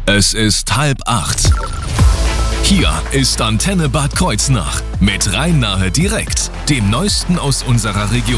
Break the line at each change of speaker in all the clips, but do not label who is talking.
Es ist 7:30. Hier ist Antenne Bad Kreuznach mit Rhein-Nahe direkt, dem Neuesten aus unserer Region.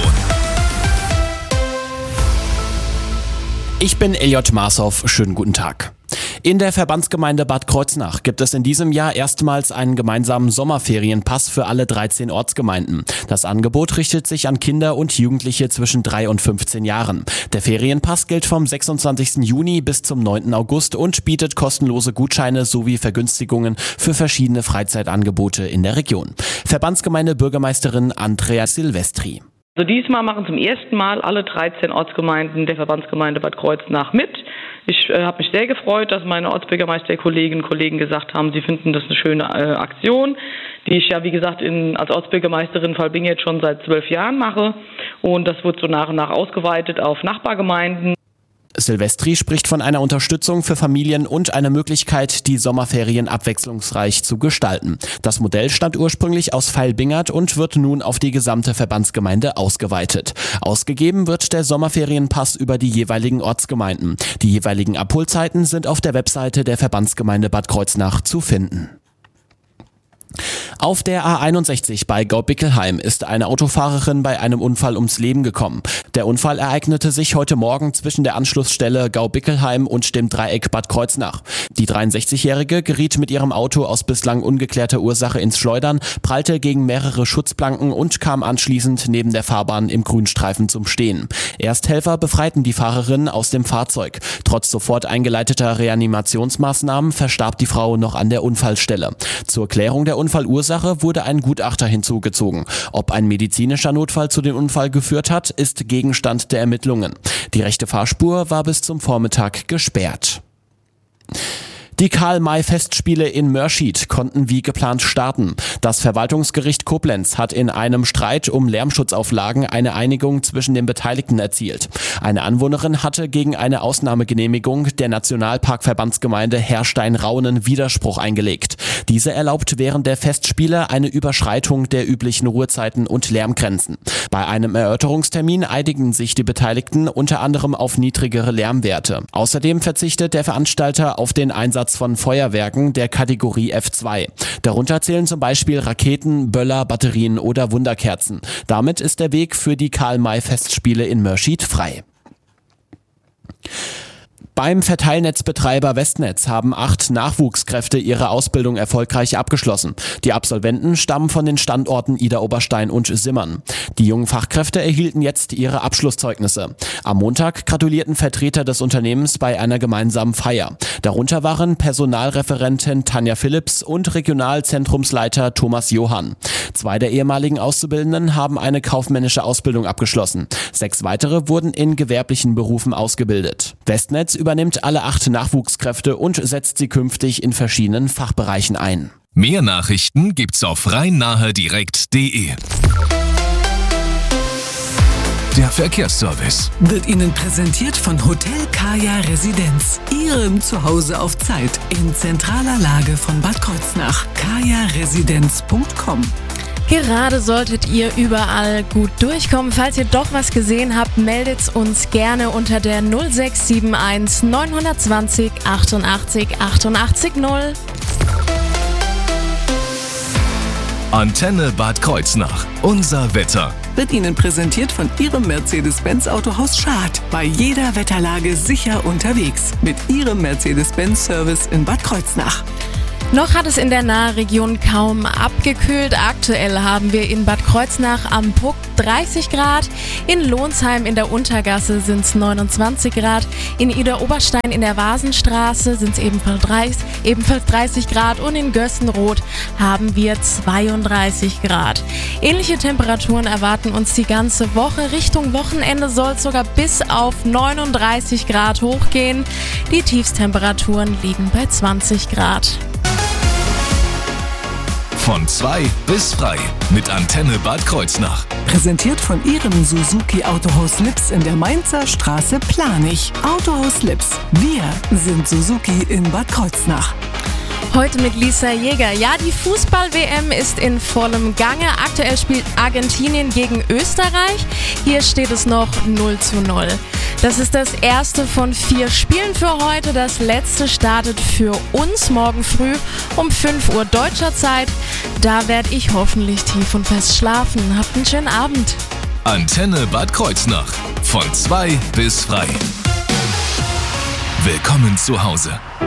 Ich bin Elliot Marshoff, schönen guten Tag. In der Verbandsgemeinde Bad Kreuznach gibt es in diesem Jahr erstmals einen gemeinsamen Sommerferienpass für alle 13 Ortsgemeinden. Das Angebot richtet sich an Kinder und Jugendliche zwischen 3 und 15 Jahren. Der Ferienpass gilt vom 26. Juni bis zum 9. August und bietet kostenlose Gutscheine sowie Vergünstigungen für verschiedene Freizeitangebote in der Region. Verbandsgemeinde Bürgermeisterin Andrea Silvestri.
Also diesmal machen zum ersten Mal alle 13 Ortsgemeinden der Verbandsgemeinde Bad Kreuznach mit. Ich habe mich sehr gefreut, dass meine Ortsbürgermeisterkolleginnen und Kollegen gesagt haben, sie finden das eine schöne Aktion, die ich ja wie gesagt als Ortsbürgermeisterin Valbing jetzt schon seit 12 Jahren mache. Und das wird so nach und nach ausgeweitet auf Nachbargemeinden.
Silvestri spricht von einer Unterstützung für Familien und einer Möglichkeit, die Sommerferien abwechslungsreich zu gestalten. Das Modell stammt ursprünglich aus Vailbingert und wird nun auf die gesamte Verbandsgemeinde ausgeweitet. Ausgegeben wird der Sommerferienpass über die jeweiligen Ortsgemeinden. Die jeweiligen Abholzeiten sind auf der Webseite der Verbandsgemeinde Bad Kreuznach zu finden. Auf der A61 bei Gaubickelheim ist eine Autofahrerin bei einem Unfall ums Leben gekommen. Der Unfall ereignete sich heute Morgen zwischen der Anschlussstelle Gaubickelheim und dem Dreieck Bad Kreuznach. Die 63-Jährige geriet mit ihrem Auto aus bislang ungeklärter Ursache ins Schleudern, prallte gegen mehrere Schutzplanken und kam anschließend neben der Fahrbahn im Grünstreifen zum Stehen. Ersthelfer befreiten die Fahrerin aus dem Fahrzeug. Trotz sofort eingeleiteter Reanimationsmaßnahmen verstarb die Frau noch an der Unfallstelle. Zur Klärung der Unfallursache wurde ein Gutachter hinzugezogen. Ob ein medizinischer Notfall zu dem Unfall geführt hat, ist Gegenstand der Ermittlungen. Die rechte Fahrspur war bis zum Vormittag gesperrt. Die Karl-May-Festspiele in Mörschid konnten wie geplant starten. Das Verwaltungsgericht Koblenz hat in einem Streit um Lärmschutzauflagen eine Einigung zwischen den Beteiligten erzielt. Eine Anwohnerin hatte gegen eine Ausnahmegenehmigung der Nationalparkverbandsgemeinde Herrstein-Raunen Widerspruch eingelegt. Diese erlaubt während der Festspiele eine Überschreitung der üblichen Ruhezeiten und Lärmgrenzen. Bei einem Erörterungstermin einigen sich die Beteiligten unter anderem auf niedrigere Lärmwerte. Außerdem verzichtet der Veranstalter auf den Einsatz von Feuerwerken der Kategorie F2. Darunter zählen zum Beispiel Raketen, Böller, Batterien oder Wunderkerzen. Damit ist der Weg für die Karl-May-Festspiele in Mörschid frei. Beim Verteilnetzbetreiber Westnetz haben 8 Nachwuchskräfte ihre Ausbildung erfolgreich abgeschlossen. Die Absolventen stammen von den Standorten Idar-Oberstein und Simmern. Die jungen Fachkräfte erhielten jetzt ihre Abschlusszeugnisse. Am Montag gratulierten Vertreter des Unternehmens bei einer gemeinsamen Feier. Darunter waren Personalreferentin Tanja Philipps und Regionalzentrumsleiter Thomas Johann. 2 der ehemaligen Auszubildenden haben eine kaufmännische Ausbildung abgeschlossen. 6 weitere wurden in gewerblichen Berufen ausgebildet. Westnetz übernimmt alle 8 Nachwuchskräfte und setzt sie künftig in verschiedenen Fachbereichen ein.
Mehr Nachrichten gibt's auf rhein-nahe-direkt.de. Der Verkehrsservice
wird Ihnen präsentiert von Hotel Kaya Residenz, Ihrem Zuhause auf Zeit in zentraler Lage von Bad Kreuznach. kajaresidenz.com.
Gerade solltet ihr überall gut durchkommen. Falls ihr doch was gesehen habt, meldet uns gerne unter der 0671 920 88 88 0.
Antenne Bad Kreuznach. Unser Wetter
wird Ihnen präsentiert von Ihrem Mercedes-Benz Autohaus Schad. Bei jeder Wetterlage sicher unterwegs mit Ihrem Mercedes-Benz-Service in Bad Kreuznach.
Noch hat es in der Nahregion kaum abgekühlt. Aktuell haben wir in Bad Kreuznach am Puck 30 Grad, in Lohnsheim in der Untergasse sind es 29 Grad, in Idar-Oberstein in der Vasenstraße sind es ebenfalls 30 Grad und in Gössenroth haben wir 32 Grad. Ähnliche Temperaturen erwarten uns die ganze Woche. Richtung Wochenende soll es sogar bis auf 39 Grad hochgehen. Die Tiefstemperaturen liegen bei 20 Grad.
Von 2 bis frei mit Antenne Bad Kreuznach.
Präsentiert von Ihrem Suzuki Autohaus Lips in der Mainzer Straße Planich. Autohaus Lips. Wir sind Suzuki in Bad Kreuznach.
Heute mit Lisa Jäger. Ja, die Fußball-WM ist in vollem Gange. Aktuell spielt Argentinien gegen Österreich. Hier steht es noch 0:0. Das ist das erste von 4 Spielen für heute. Das letzte startet für uns morgen früh um 5 Uhr deutscher Zeit. Da werde ich hoffentlich tief und fest schlafen. Habt einen schönen Abend.
Antenne Bad Kreuznach. Von 2 bis frei. Willkommen zu Hause.